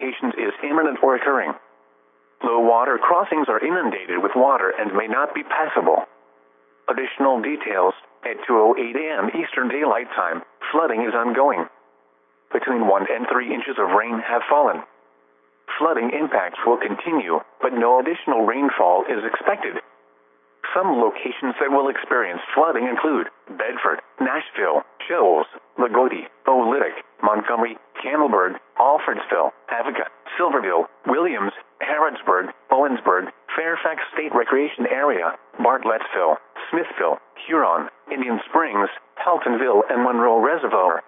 locations is imminent or occurring. Low water crossings are inundated with water and may not be passable. Additional details, at 2:08 a.m. Eastern Daylight Time, flooding is ongoing. Between 1 and 3 inches of rain have fallen. Flooding impacts will continue, but no additional rainfall is expected. Some locations that will experience flooding include Bedford, Nashville, Shoals, Lagodi, Oolitic, Montgomery, Campbellsburg, Alfredsville, Avoca, Silverville, Williams, Harrodsburg, Owensburg, Fairfax State Recreation Area, Bartlettsville, Smithville, Huron, Indian Springs, Peltonville, and Monroe Reservoir.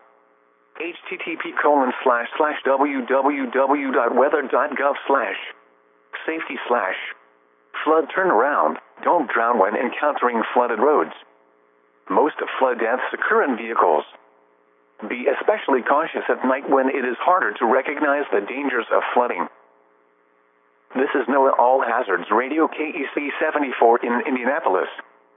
http://www.weather.gov/safety/flood turnaround. Don't drown when encountering flooded roads. Most flood deaths occur in vehicles. Be especially cautious at night when it is harder to recognize the dangers of flooding. This is NOAA All Hazards Radio KEC 74 in Indianapolis.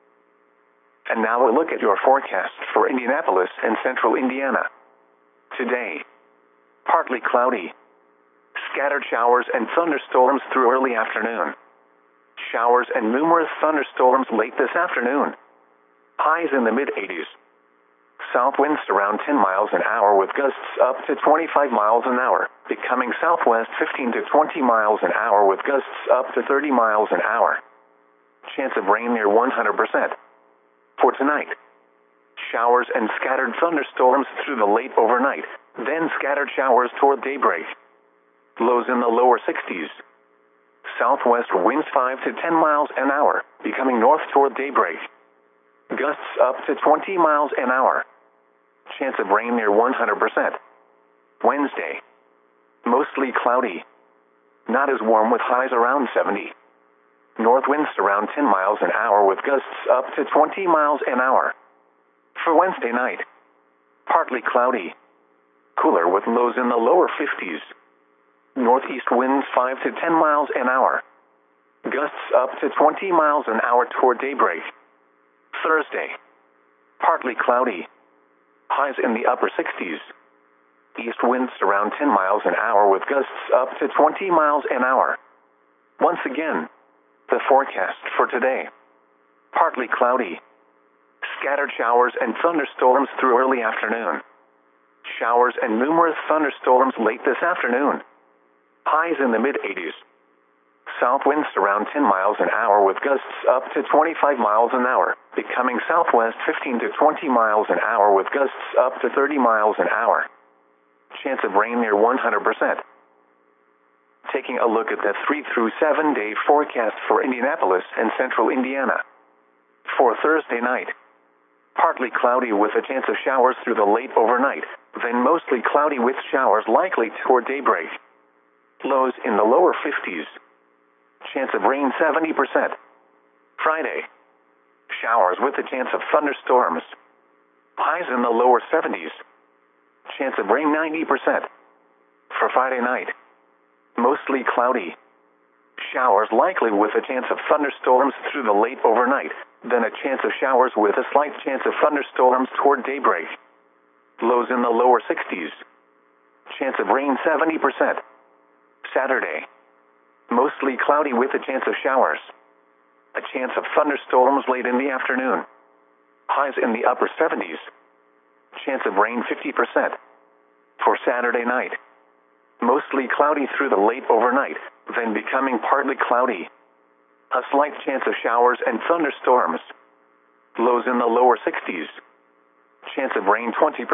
And now a look at your forecast for Indianapolis and central Indiana. Today, partly cloudy. Scattered showers and thunderstorms through early afternoon. Showers and numerous thunderstorms late this afternoon. Highs in the mid-80s. South winds around 10 miles an hour with gusts up to 25 miles an hour, becoming southwest 15 to 20 miles an hour with gusts up to 30 miles an hour. Chance of rain near 100%. For tonight, showers and scattered thunderstorms through the late overnight, then scattered showers toward daybreak. Lows in the lower 60s. Southwest winds 5 to 10 miles an hour, becoming north toward daybreak. Gusts up to 20 miles an hour. Chance of rain near 100%. Wednesday, mostly cloudy. Not as warm with highs around 70. North winds around 10 miles an hour with gusts up to 20 miles an hour. For Wednesday night, partly cloudy. Cooler with lows in the lower 50s. Northeast winds 5 to 10 miles an hour. Gusts up to 20 miles an hour toward daybreak. Thursday, partly cloudy. Highs in the upper 60s. East winds around 10 miles an hour with gusts up to 20 miles an hour. Once again, the forecast for today. Partly cloudy. Scattered showers and thunderstorms through early afternoon. Showers and numerous thunderstorms late this afternoon. Highs in the mid-80s. South winds around 10 miles an hour with gusts up to 25 miles an hour, becoming southwest 15 to 20 miles an hour with gusts up to 30 miles an hour. Chance of rain near 100%. Taking a look at the 3 through 7 day forecast for Indianapolis and central Indiana. For Thursday night, partly cloudy with a chance of showers through the late overnight, then mostly cloudy with showers likely toward daybreak. Lows in the lower 50s. Chance of rain 70%. Friday, showers with a chance of thunderstorms. Highs in the lower 70s. Chance of rain 90%. For Friday night, mostly cloudy. Showers likely with a chance of thunderstorms through the late overnight, then a chance of showers with a slight chance of thunderstorms toward daybreak. Lows in the lower 60s. Chance of rain 70%. Saturday, mostly cloudy with a chance of showers. A chance of thunderstorms late in the afternoon. Highs in the upper 70s. Chance of rain 50%. For Saturday night, mostly cloudy through the late overnight, then becoming partly cloudy. A slight chance of showers and thunderstorms. Lows in the lower 60s. Chance of rain 20%.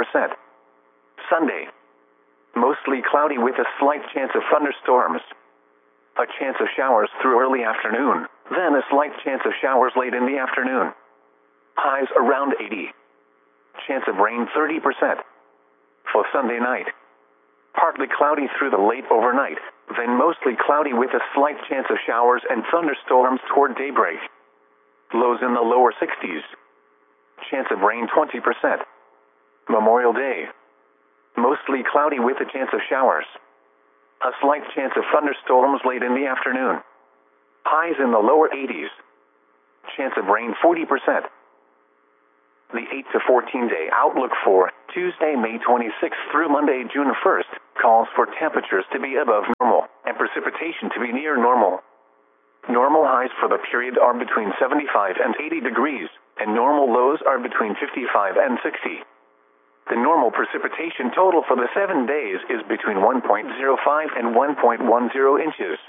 Sunday, mostly cloudy with a slight chance of thunderstorms. A chance of showers through early afternoon, then a slight chance of showers late in the afternoon. Highs around 80. Chance of rain 30%. For Sunday night, partly cloudy through the late overnight, then mostly cloudy with a slight chance of showers and thunderstorms toward daybreak. Lows in the lower 60s. Chance of rain 20%. Memorial Day, mostly cloudy with a chance of showers. A slight chance of thunderstorms late in the afternoon. Highs in the lower 80s. Chance of rain 40%. The 8 to 14 day outlook for Tuesday, May 26th through Monday, June 1st, calls for temperatures to be above normal and precipitation to be near normal. Normal highs for the period are between 75 and 80 degrees, and normal lows are between 55 and 60. The normal precipitation total for the 7 days is between 1.05 and 1.10 inches.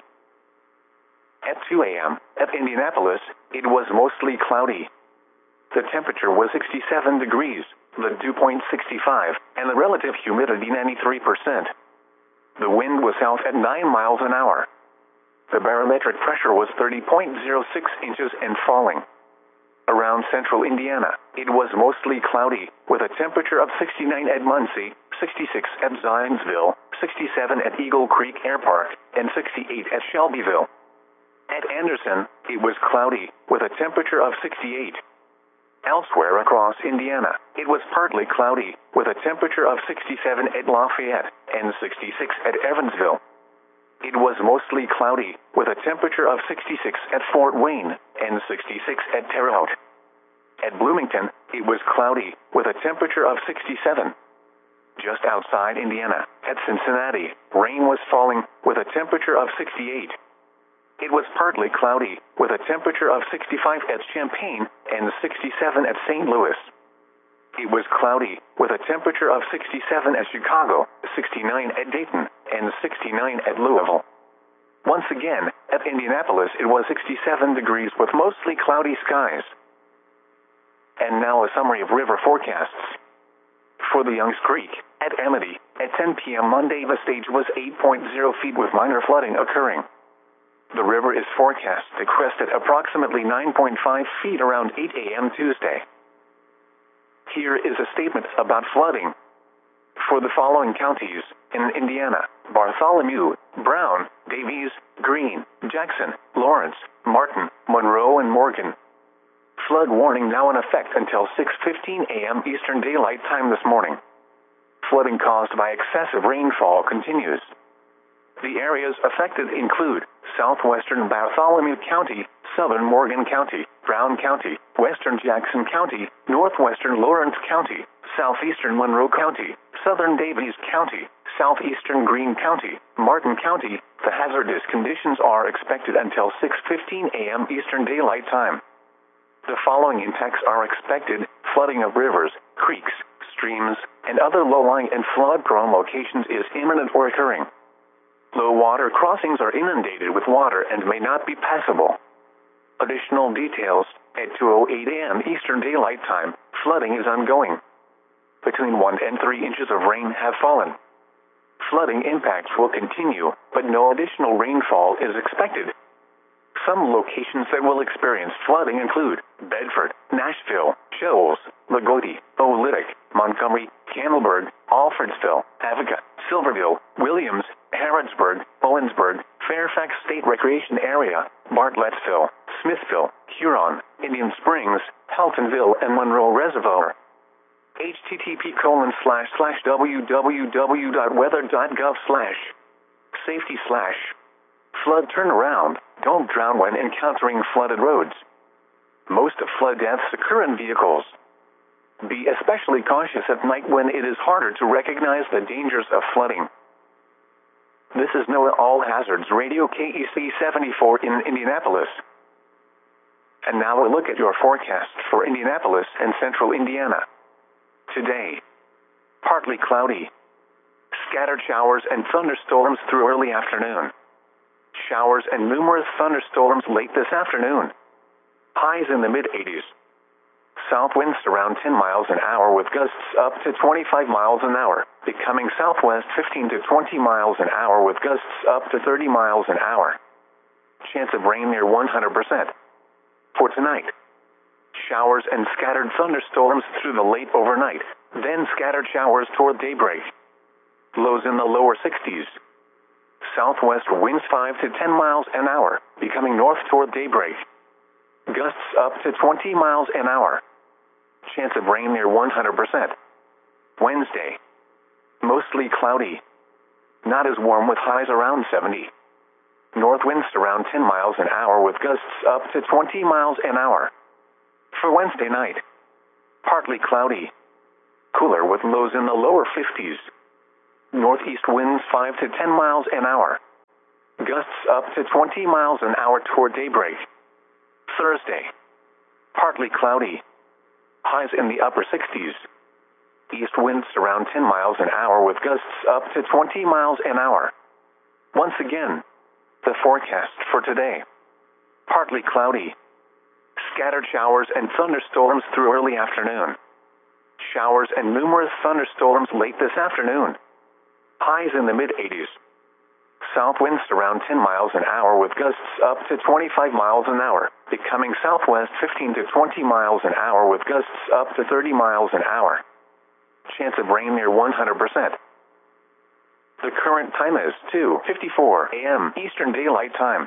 At 2 a.m., at Indianapolis, it was mostly cloudy. The temperature was 67 degrees, the dew point 65, and the relative humidity 93%. The wind was south at 9 miles an hour. The barometric pressure was 30.06 inches and falling. Around central Indiana, it was mostly cloudy, with a temperature of 69 at Muncie, 66 at Zionsville, 67 at Eagle Creek Air Park, and 68 at Shelbyville. At Anderson, it was cloudy, with a temperature of 68. Elsewhere across Indiana, it was partly cloudy, with a temperature of 67 at Lafayette, and 66 at Evansville. It was mostly cloudy, with a temperature of 66 at Fort Wayne, and 66 at Terre Haute. At Bloomington, it was cloudy, with a temperature of 67. Just outside Indiana, at Cincinnati, rain was falling, with a temperature of 68. It was partly cloudy, with a temperature of 65 at Champaign, and 67 at St. Louis. It was cloudy, with a temperature of 67 at Chicago, 69 at Dayton, and 69 at Louisville. Once again, at Indianapolis it was 67 degrees with mostly cloudy skies. And now a summary of river forecasts. For the Youngs Creek, at Amity, at 10 p.m. Monday the stage was 8.0 feet with minor flooding occurring. The river is forecast to crest at approximately 9.5 feet around 8 a.m. Tuesday. Here is a statement about flooding. For the following counties in Indiana: Bartholomew, Brown, Davies, Greene, Jackson, Lawrence, Martin, Monroe, and Morgan. Flood warning now in effect until 6:15 a.m. Eastern Daylight Time this morning. Flooding caused by excessive rainfall continues. The areas affected include southwestern Bartholomew County, southern Morgan County, Brown County, western Jackson County, northwestern Lawrence County, southeastern Monroe County, southern Davies County, southeastern Greene County, Martin County. The hazardous conditions are expected until 6:15 a.m. Eastern Daylight Time. The following impacts are expected: flooding of rivers, creeks, streams, and other low-lying and flood-prone locations is imminent or occurring. Low water crossings are inundated with water and may not be passable. Additional details: at 2:08 a.m. Eastern Daylight Time, flooding is ongoing. Between 1 and 3 inches of rain have fallen. Flooding impacts will continue, but no additional rainfall is expected. Some locations that will experience flooding include Bedford, Nashville, Shoals, Lagodi, Oolitic, Montgomery, Campbellsburg, Alfredsville, Avoca, Silverville, Williams, Harrodsburg, Owensburg, Fairfax State Recreation Area, Bartlettsville, Smithville, Huron, Indian Springs, Peltonville, and Monroe Reservoir. http://www.weather.gov/safety/flood turnaround. Don't drown when encountering flooded roads. Most flood deaths occur in vehicles. Be especially cautious at night when it is harder to recognize the dangers of flooding. This is NOAA All Hazards Radio KEC 74 in Indianapolis. And now a look at your forecast for Indianapolis and central Indiana. Today, partly cloudy. Scattered showers and thunderstorms through early afternoon. Showers and numerous thunderstorms late this afternoon. Highs in the mid-80s. South winds around 10 miles an hour with gusts up to 25 miles an hour, becoming southwest 15 to 20 miles an hour with gusts up to 30 miles an hour. Chance of rain near 100%. For tonight, showers and scattered thunderstorms through the late overnight, then scattered showers toward daybreak. Lows in the lower 60s. Southwest winds 5 to 10 miles an hour, becoming north toward daybreak. Gusts up to 20 miles an hour. Chance of rain near 100%. Wednesday, mostly cloudy. Not as warm with highs around 70. North winds around 10 miles an hour with gusts up to 20 miles an hour. For Wednesday night, partly cloudy. cooler with lows in the lower 50s. Northeast winds 5 to 10 miles an hour. Gusts up to 20 miles an hour toward daybreak. Thursday, partly cloudy. Highs in the upper 60s. East winds around 10 miles an hour with gusts up to 20 miles an hour. Once again, the forecast for today. Partly cloudy. Scattered showers and thunderstorms through early afternoon. Showers and numerous thunderstorms late this afternoon. Highs in the mid-80s. South winds around 10 miles an hour with gusts up to 25 miles an hour, becoming southwest 15 to 20 miles an hour with gusts up to 30 miles an hour. Chance of rain near 100%. The current time is 2:54 a.m. Eastern Daylight Time.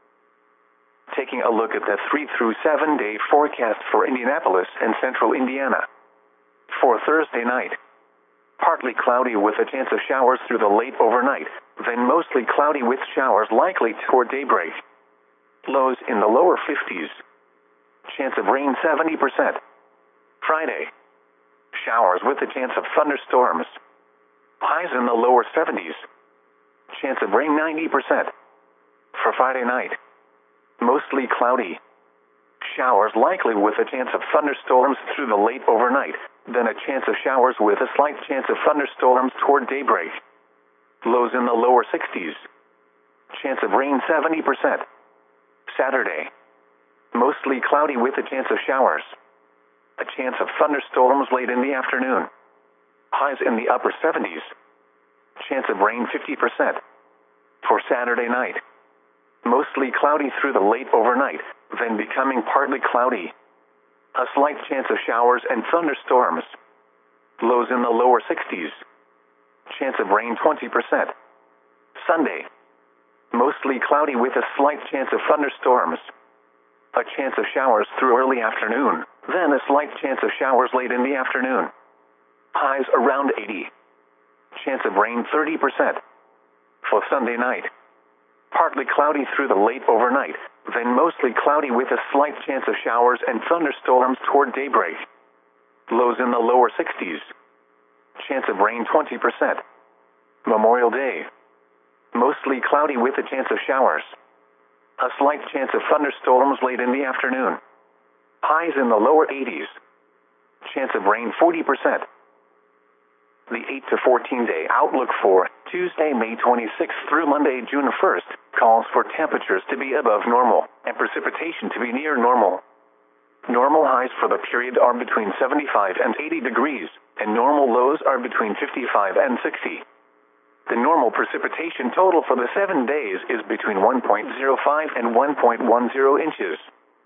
Taking a look at the 3 through 7 day forecast for Indianapolis and central Indiana. For Thursday night, partly cloudy with a chance of showers through the late overnight, then mostly cloudy with showers likely toward daybreak. Lows in the lower 50s. Chance of rain 70%. Friday, showers with a chance of thunderstorms. Highs in the lower 70s. Chance of rain 90%. For Friday night, mostly cloudy. Showers likely with a chance of thunderstorms through the late overnight, then a chance of showers with a slight chance of thunderstorms toward daybreak. Lows in the lower 60s. Chance of rain 70%. Saturday, mostly cloudy with a chance of showers. A chance of thunderstorms late in the afternoon. Highs in the upper 70s. Chance of rain 50%. For Saturday night, mostly cloudy through the late overnight, then becoming partly cloudy. A slight chance of showers and thunderstorms. Lows in the lower 60s. Chance of rain 20%. Sunday, mostly cloudy with a slight chance of thunderstorms. A chance of showers through early afternoon, then a slight chance of showers late in the afternoon. Highs around 80. Chance of rain 30%. For Sunday night, partly cloudy through the late overnight, then mostly cloudy with a slight chance of showers and thunderstorms toward daybreak. Lows in the lower 60s. Chance of rain 20%. Memorial Day, mostly cloudy with a chance of showers. A slight chance of thunderstorms late in the afternoon. Highs in the lower 80s. Chance of rain 40%. The 8 to 14 day outlook for Tuesday, May 26th through Monday, June 1st, calls for temperatures to be above normal and precipitation to be near normal. Normal highs for the period are between 75 and 80 degrees, and normal lows are between 55 and 60. The normal precipitation total for the 7 days is between 1.05 and 1.10 inches.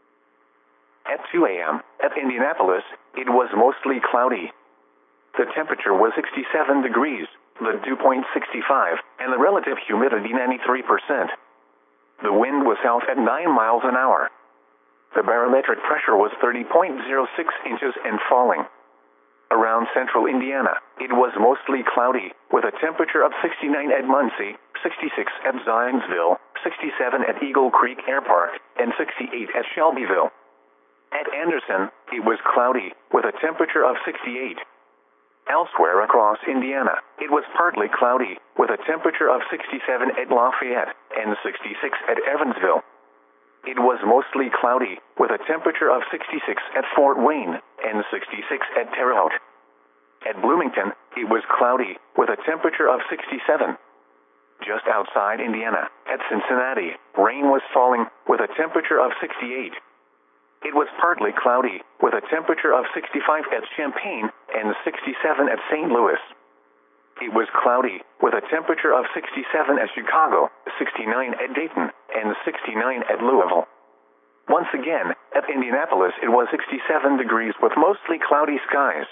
At 2 a.m., at Indianapolis, it was mostly cloudy. The temperature was 67 degrees, the dew point 65, and the relative humidity 93%. The wind was south at 9 miles an hour. The barometric pressure was 30.06 inches and falling. Around central Indiana, it was mostly cloudy, with a temperature of 69 at Muncie, 66 at Zionsville, 67 at Eagle Creek Air Park, and 68 at Shelbyville. At Anderson, it was cloudy, with a temperature of 68. Elsewhere across Indiana, it was partly cloudy, with a temperature of 67 at Lafayette and 66 at Evansville. It was mostly cloudy, with a temperature of 66 at Fort Wayne and 66 at Terre Haute. At Bloomington, it was cloudy, with a temperature of 67. Just outside Indiana, at Cincinnati, rain was falling, with a temperature of 68. It was partly cloudy, with a temperature of 65 at Champaign and 67 at St. Louis. It was cloudy, with a temperature of 67 at Chicago, 69 at Dayton, and 69 at Louisville. Once again, at Indianapolis it was 67 degrees with mostly cloudy skies.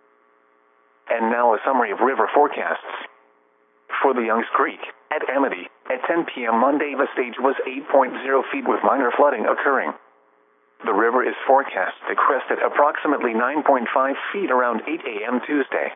And now a summary of river forecasts. For the Youngs Creek, at Amity, at 10 p.m. Monday the stage was 8.0 feet with minor flooding occurring. The river is forecast to crest at approximately 9.5 feet around 8 a.m. Tuesday.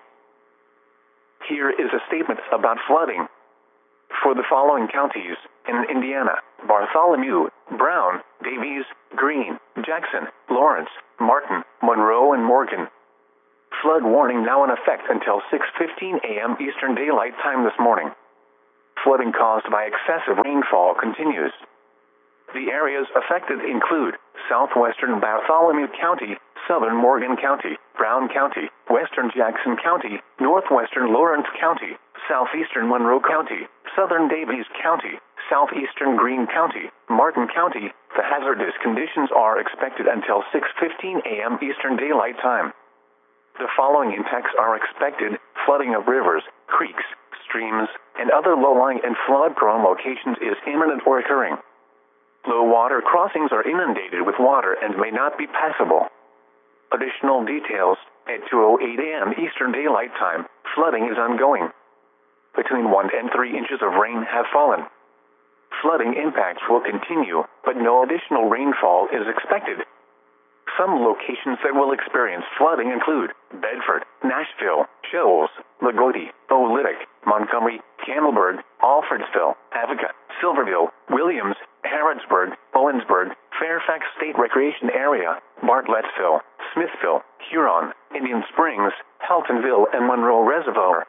Here is a statement about flooding. For the following counties in Indiana: Bartholomew, Brown, Davies, Greene, Jackson, Lawrence, Martin, Monroe, and Morgan. Flood warning now in effect until 6:15 a.m. Eastern Daylight Time this morning. Flooding caused by excessive rainfall continues. The areas affected include southwestern Bartholomew County, southern Morgan County, Brown County, western Jackson County, northwestern Lawrence County, southeastern Monroe County, southern Daviess County, southeastern Greene County, Martin County. The hazardous conditions are expected until 6:15 a.m. Eastern Daylight Time. The following impacts are expected: flooding of rivers, creeks, streams, and other low-lying and flood-prone locations is imminent or occurring. Low water crossings are inundated with water and may not be passable. Additional details: at 2:08 a.m. Eastern Daylight Time, flooding is ongoing. Between 1 and 3 inches of rain have fallen. Flooding impacts will continue, but no additional rainfall is expected. Some locations that will experience flooding include Bedford, Nashville, Shoals, Lagodi, Oolitic, Montgomery, Campbellsburg, Alfredsville, Avoca, Silverville, Williams, Harrodsburg, Owensburg, Fairfax State Recreation Area, Bartlettsville, Smithville, Huron, Indian Springs, Heltonville, and Monroe Reservoir.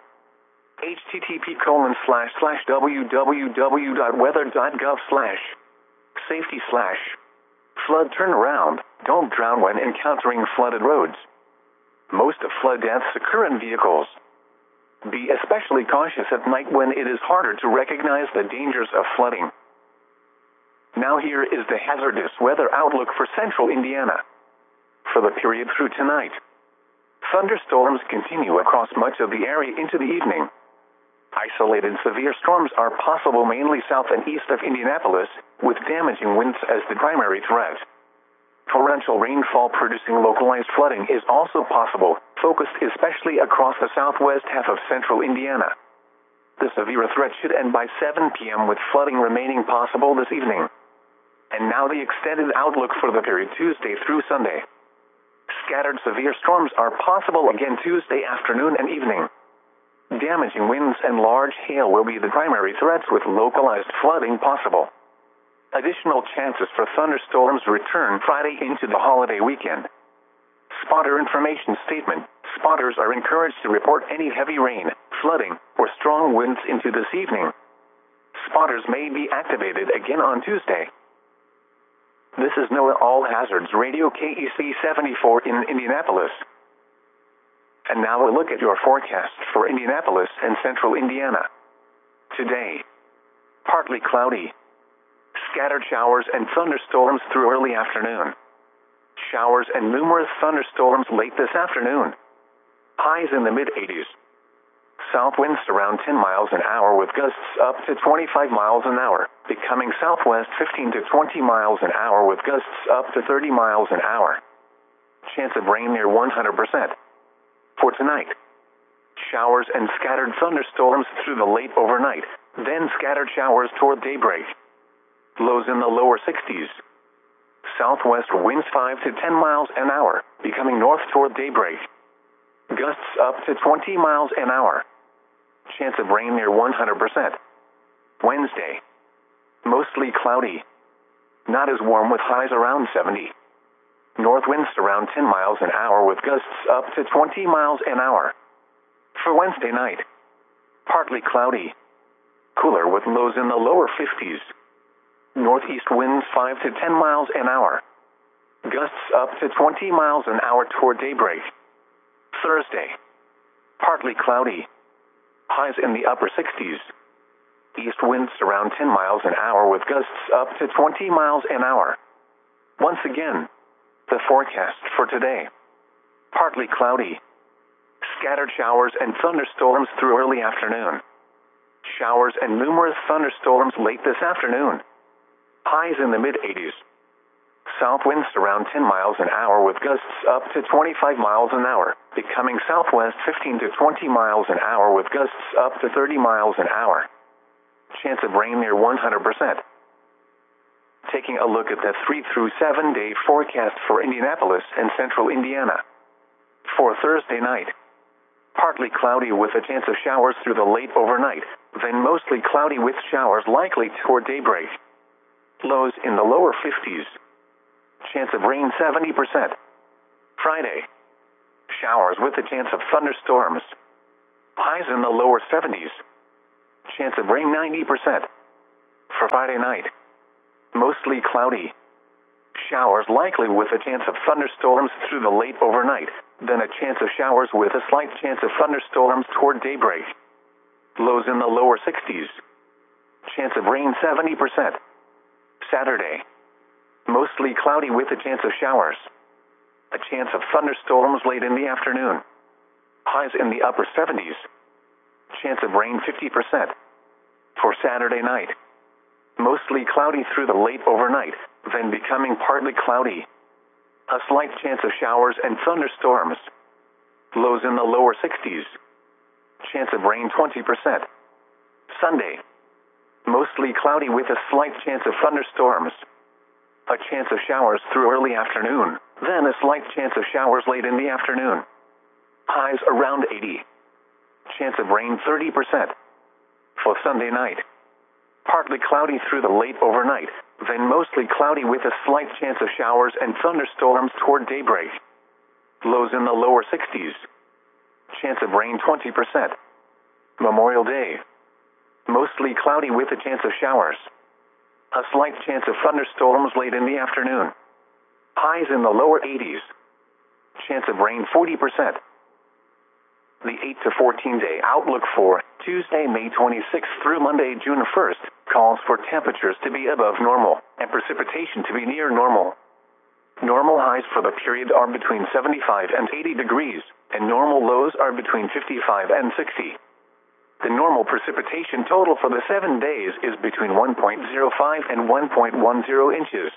http://www.weather.gov/safety/ flood turnaround. Don't drown when encountering flooded roads. Most of flood deaths occur in vehicles. Be especially cautious at night when it is harder to recognize the dangers of flooding. Now here is the hazardous weather outlook for central Indiana. For the period through tonight, thunderstorms continue across much of the area into the evening. Isolated severe storms are possible mainly south and east of Indianapolis, with damaging winds as the primary threat. Torrential rainfall producing localized flooding is also possible, focused especially across the southwest half of central Indiana. The severe threat should end by 7 p.m. with flooding remaining possible this evening. And now the extended outlook for the period Tuesday through Sunday. Scattered severe storms are possible again Tuesday afternoon and evening. Damaging winds and large hail will be the primary threats with localized flooding possible. Additional chances for thunderstorms return Friday into the holiday weekend. Spotter information statement: spotters are encouraged to report any heavy rain, flooding, or strong winds into this evening. Spotters may be activated again on Tuesday. This is NOAA All Hazards Radio KEC 74 in Indianapolis. And now a look at your forecast for Indianapolis and central Indiana. Today, partly cloudy. Scattered showers and thunderstorms through early afternoon. Showers and numerous thunderstorms late this afternoon. Highs in the mid-80s. South winds around 10 miles an hour with gusts up to 25 miles an hour, becoming southwest 15 to 20 miles an hour with gusts up to 30 miles an hour. Chance of rain near 100%. For tonight, showers and scattered thunderstorms through the late overnight, then scattered showers toward daybreak. Lows in the lower 60s. Southwest winds 5 to 10 miles an hour, becoming north toward daybreak. Gusts up to 20 miles an hour. Chance of rain near 100%. Wednesday, mostly cloudy. Not as warm with highs around 70. North winds around 10 miles an hour with gusts up to 20 miles an hour. For Wednesday night, partly cloudy. Cooler with lows in the lower 50s. Northeast winds 5 to 10 miles an hour. Gusts up to 20 miles an hour toward daybreak. Thursday, partly cloudy. Highs in the upper 60s. East winds around 10 miles an hour with gusts up to 20 miles an hour. Once again, the forecast for today. Partly cloudy. Scattered showers and thunderstorms through early afternoon. Showers and numerous thunderstorms late this afternoon. Highs in the mid-80s. South winds around 10 miles an hour with gusts up to 25 miles an hour, becoming southwest 15 to 20 miles an hour with gusts up to 30 miles an hour. Chance of rain near 100%. Taking a look at the 3 through 7 day forecast for Indianapolis and central Indiana. For Thursday night, partly cloudy with a chance of showers through the late overnight, then mostly cloudy with showers likely toward daybreak. Lows in the lower 50s. Chance of rain 70%. Friday, showers with a chance of thunderstorms. Highs in the lower 70s. Chance of rain 90%. For Friday night, mostly cloudy. Showers likely with a chance of thunderstorms through the late overnight, then a chance of showers with a slight chance of thunderstorms toward daybreak. Lows in the lower 60s. Chance of rain 70%. Saturday, mostly cloudy with a chance of showers. A chance of thunderstorms late in the afternoon. Highs in the upper 70s. Chance of rain 50%. For Saturday night, mostly cloudy through the late overnight, then becoming partly cloudy. A slight chance of showers and thunderstorms. Lows in the lower 60s. Chance of rain 20%. Sunday, mostly cloudy with a slight chance of thunderstorms. A chance of showers through early afternoon, then a slight chance of showers late in the afternoon. Highs around 80. Chance of rain 30%. For Sunday night, partly cloudy through the late overnight, then mostly cloudy with a slight chance of showers and thunderstorms toward daybreak. Lows in the lower 60s. Chance of rain 20%. Memorial Day, mostly cloudy with a chance of showers. A slight chance of thunderstorms late in the afternoon. Highs in the lower 80s. Chance of rain 40%. The 8 to 14 day outlook for Tuesday, May 26th through Monday, June 1st, calls for temperatures to be above normal and precipitation to be near normal. Normal highs for the period are between 75 and 80 degrees, and normal lows are between 55 and 60. The normal precipitation total for the 7 days is between 1.05 and 1.10 inches.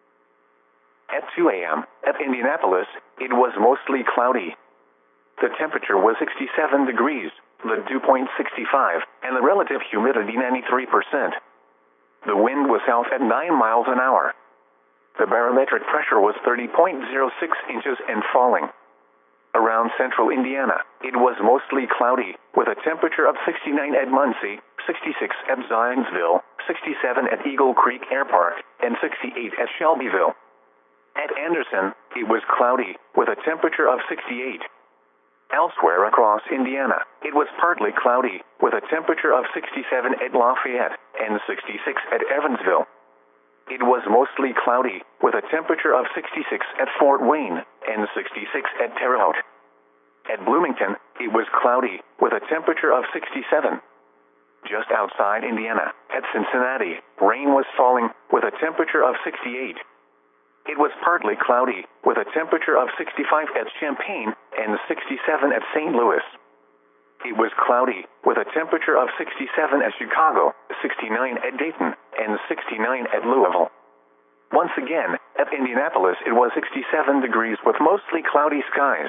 At 2 a.m., at Indianapolis, it was mostly cloudy. The temperature was 67 degrees, the dew point 65, and the relative humidity 93%. The wind was south at 9 miles an hour. The barometric pressure was 30.06 inches and falling. Around central Indiana, it was mostly cloudy, with a temperature of 69 at Muncie, 66 at Zionsville, 67 at Eagle Creek Air Park, and 68 at Shelbyville. At Anderson, it was cloudy, with a temperature of 68. Elsewhere across Indiana, it was partly cloudy, with a temperature of 67 at Lafayette and 66 at Evansville. It was mostly cloudy, with a temperature of 66 at Fort Wayne and 66 at Terre Haute. At Bloomington, it was cloudy, with a temperature of 67. Just outside Indiana, at Cincinnati, rain was falling, with a temperature of 68. It was partly cloudy, with a temperature of 65 at Champaign and 67 at St. Louis. It was cloudy, with a temperature of 67 at Chicago, 69 at Dayton, and 69 at Louisville. Once again, at Indianapolis it was 67 degrees with mostly cloudy skies.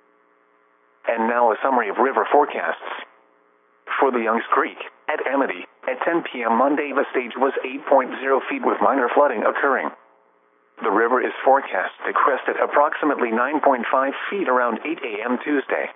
And now a summary of river forecasts. For the Youngs Creek, at Amity, at 10 p.m. Monday the stage was 8.0 feet with minor flooding occurring. The river is forecast to crest at approximately 9.5 feet around 8 a.m. Tuesday.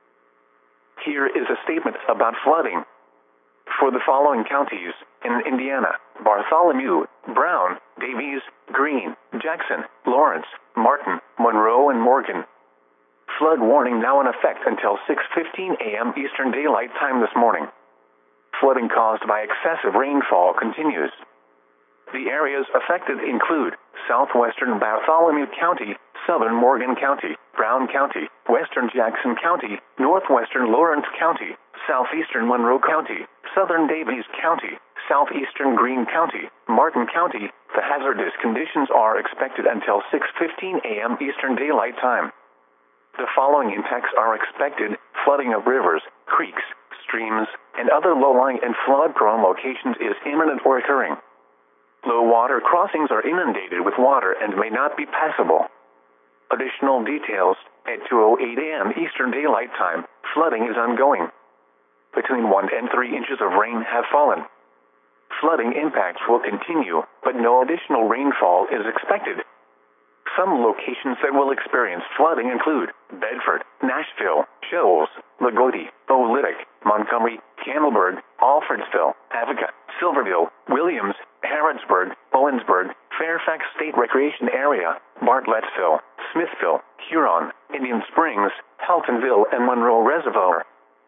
Here is a statement about flooding. For the following counties in Indiana: Bartholomew, Brown, Davies, Greene, Jackson, Lawrence, Martin, Monroe, and Morgan. Flood warning now in effect until 6:15 a.m. Eastern Daylight Time this morning. Flooding caused by excessive rainfall continues. The areas affected include southwestern Bartholomew County, southern Morgan County, Brown County, western Jackson County, northwestern Lawrence County, southeastern Monroe County, southern Davies County, southeastern Greene County, Martin County. The hazardous conditions are expected until 6:15 a.m. Eastern Daylight Time. The following impacts are expected: flooding of rivers, creeks, streams, and other low-lying and flood-prone locations is imminent or occurring. Low water crossings are inundated with water and may not be passable. Additional details: at 2:08 a.m. Eastern Daylight Time, flooding is ongoing. Between 1 and 3 inches of rain have fallen. Flooding impacts will continue, but no additional rainfall is expected. Some locations that will experience flooding include Bedford, Nashville, Shoals, Lagodi, Oolitic, Montgomery, Campbellsburg, Alfredsville, Avoca, Silverville, Williams, Harrodsburg, Owensburg, Fairfax State Recreation Area, Bartlettsville, Smithville, Huron, Indian Springs, Haltonville and Monroe Reservoir.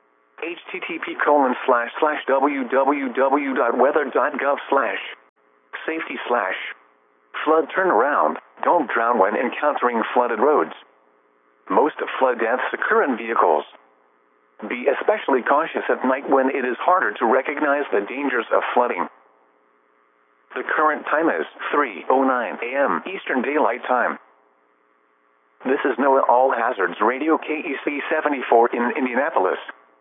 http://www.weather.gov/safety/flood turnaround. Don't drown when encountering flooded roads. Most flood deaths occur in vehicles. Be especially cautious at night when it is harder to recognize the dangers of flooding. The current time is 3:09 a.m. Eastern Daylight Time. This is NOAA All Hazards Radio KEC 74 in Indianapolis.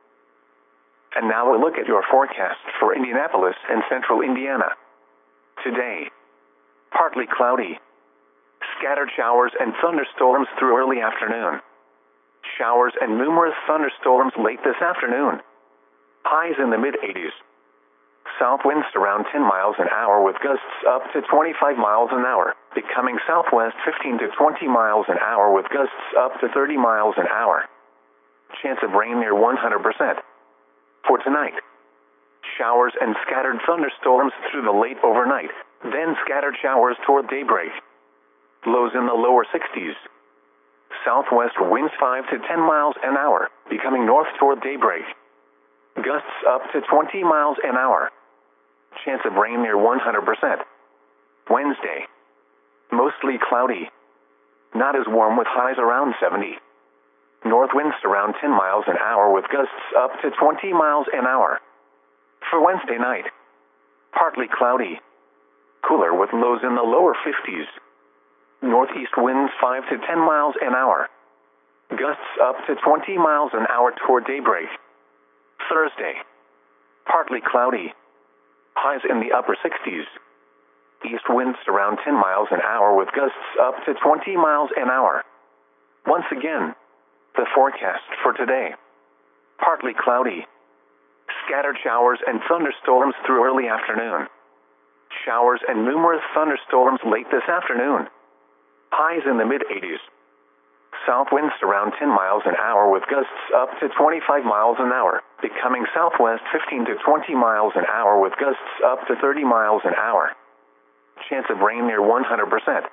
And now a look at your forecast for Indianapolis and central Indiana. Today, partly cloudy. Scattered showers and thunderstorms through early afternoon. Showers and numerous thunderstorms late this afternoon. Highs in the mid-80s. South winds around 10 miles an hour with gusts up to 25 miles an hour, becoming southwest 15 to 20 miles an hour with gusts up to 30 miles an hour. Chance of rain near 100%. For tonight, showers and scattered thunderstorms through the late overnight, then scattered showers toward daybreak. Lows in the lower 60s. Southwest winds 5 to 10 miles an hour, becoming north toward daybreak. Gusts up to 20 miles an hour. Chance of rain near 100%. Wednesday, mostly cloudy. Not as warm with highs around 70. North winds around 10 miles an hour with gusts up to 20 miles an hour. For Wednesday night, partly cloudy. Cooler with lows in the lower 50s. Northeast winds 5 to 10 miles an hour. Gusts up to 20 miles an hour toward daybreak. Thursday, partly cloudy. Highs in the upper 60s. East winds around 10 miles an hour with gusts up to 20 miles an hour. Once again, the forecast for today. Partly cloudy. Scattered showers and thunderstorms through early afternoon. Showers and numerous thunderstorms late this afternoon. Highs in the mid-80s. South winds around 10 miles an hour with gusts up to 25 miles an hour, becoming southwest 15 to 20 miles an hour with gusts up to 30 miles an hour. Chance of rain near 100%.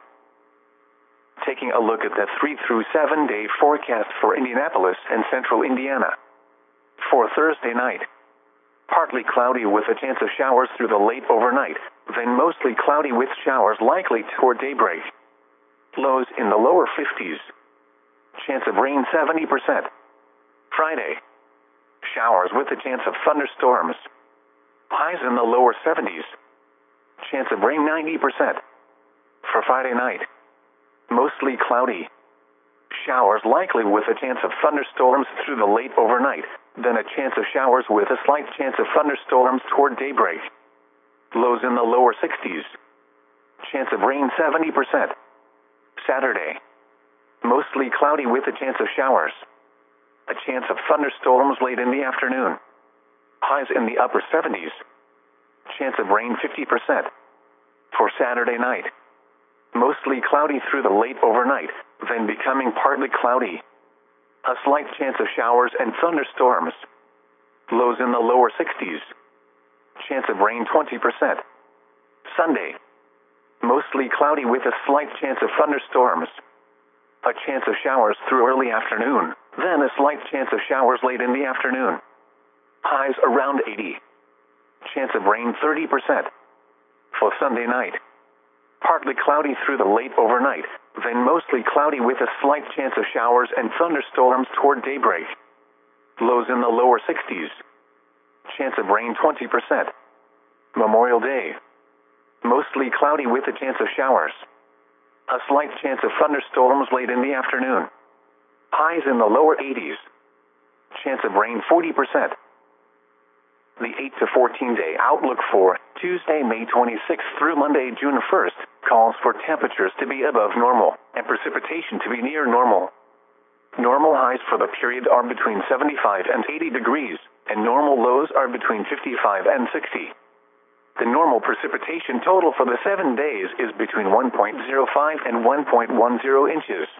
Taking a look at the 3 through 7 day forecast for Indianapolis and central Indiana. For Thursday night, partly cloudy with a chance of showers through the late overnight, then mostly cloudy with showers likely toward daybreak. Lows in the lower 50s. Chance of rain 70%. Friday, showers with a chance of thunderstorms. Highs in the lower 70s. Chance of rain 90%. For Friday night, mostly cloudy. Showers likely with a chance of thunderstorms through the late overnight, then a chance of showers with a slight chance of thunderstorms toward daybreak. Lows in the lower 60s. Chance of rain 70%. Saturday, mostly cloudy with a chance of showers. A chance of thunderstorms late in the afternoon. Highs in the upper 70s. Chance of rain 50%. For Saturday night, mostly cloudy through the late overnight, then becoming partly cloudy. A slight chance of showers and thunderstorms. Lows in the lower 60s. Chance of rain 20%. Sunday, mostly cloudy with a slight chance of thunderstorms. A chance of showers through early afternoon, then a slight chance of showers late in the afternoon. Highs around 80. Chance of rain 30%. For Sunday night, partly cloudy through the late overnight, then mostly cloudy with a slight chance of showers and thunderstorms toward daybreak. Lows in the lower 60s. Chance of rain 20%. Memorial Day, mostly cloudy with a chance of showers. A slight chance of thunderstorms late in the afternoon. Highs in the lower 80s. Chance of rain 40%. The 8 to 14 day outlook for Tuesday, May 26th through Monday, June 1st, calls for temperatures to be above normal and precipitation to be near normal. Normal highs for the period are between 75 and 80 degrees, and normal lows are between 55 and 60. The normal precipitation total for the 7 days is between 1.05 and 1.10 inches.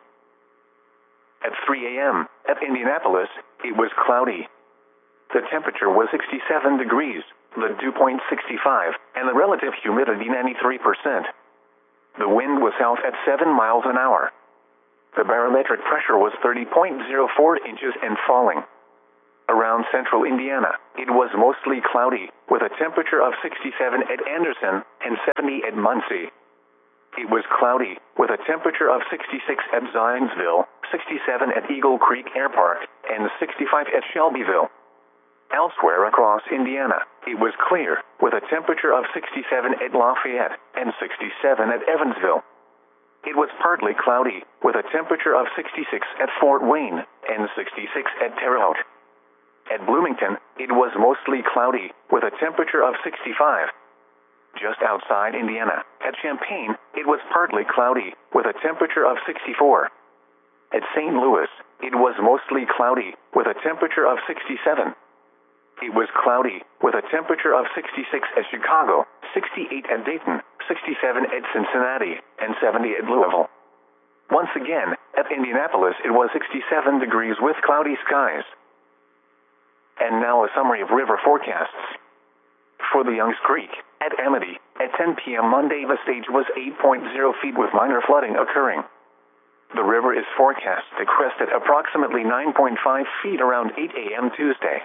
At 3 a.m. at Indianapolis, it was cloudy. The temperature was 67 degrees, the dew point 65, and the relative humidity 93%. The wind was south at 7 miles an hour. The barometric pressure was 30.04 inches and falling. Around central Indiana, it was mostly cloudy, with a temperature of 67 at Anderson and 70 at Muncie. It was cloudy, with a temperature of 66 at Zionsville, 67 at Eagle Creek Air Park, and 65 at Shelbyville. Elsewhere across Indiana, it was clear, with a temperature of 67 at Lafayette and 67 at Evansville. It was partly cloudy, with a temperature of 66 at Fort Wayne and 66 at Terre Haute. At Bloomington, it was mostly cloudy, with a temperature of 65. Just outside Indiana, at Champaign, it was partly cloudy, with a temperature of 64. At St. Louis, it was mostly cloudy, with a temperature of 67. It was cloudy, with a temperature of 66 at Chicago, 68 at Dayton, 67 at Cincinnati, and 70 at Louisville. Once again, at Indianapolis it was 67 degrees with cloudy skies. And now a summary of river forecasts. For the Youngs Creek, at Amity, at 10 p.m. Monday the stage was 8.0 feet with minor flooding occurring. The river is forecast to crest at approximately 9.5 feet around 8 a.m. Tuesday.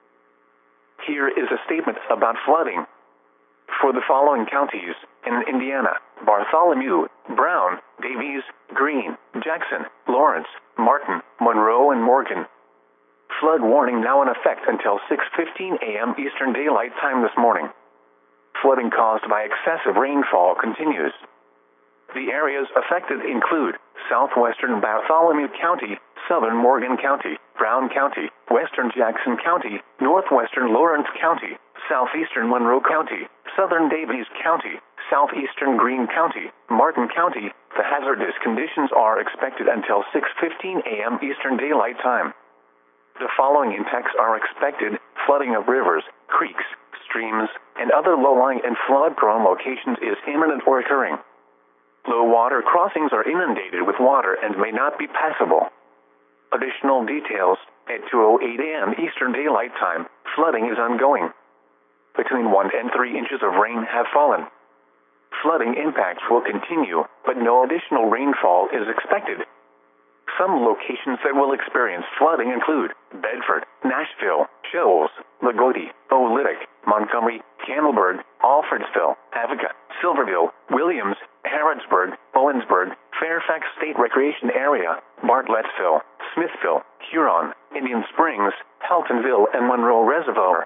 Here is a statement about flooding. For the following counties in Indiana: Bartholomew, Brown, Davies, Greene, Jackson, Lawrence, Martin, Monroe, and Morgan. Flood warning now in effect until 6:15 a.m. Eastern Daylight Time this morning. Flooding caused by excessive rainfall continues. The areas affected include southwestern Bartholomew County, southern Morgan County, Brown County, western Jackson County, northwestern Lawrence County, southeastern Monroe County, southern Davies County, southeastern Greene County, Martin County. The hazardous conditions are expected until 6:15 a.m. Eastern Daylight Time. The following impacts are expected: flooding of rivers, creeks, streams, and other low-lying and flood-prone locations is imminent or occurring. Low water crossings are inundated with water and may not be passable. Additional details: at 2:08 a.m. Eastern Daylight Time, flooding is ongoing. Between 1 and 3 inches of rain have fallen. Flooding impacts will continue, but no additional rainfall is expected. Some locations that will experience flooding include Bedford, Nashville, Shoals, Lagodi, Oolitic, Montgomery, Campbellsburg, Alfredsville, Avoca, Silverville, Williams, Harrodsburg, Owensburg, Fairfax State Recreation Area, Bartlettsville, Smithville, Huron, Indian Springs, Heltonville, and Monroe Reservoir.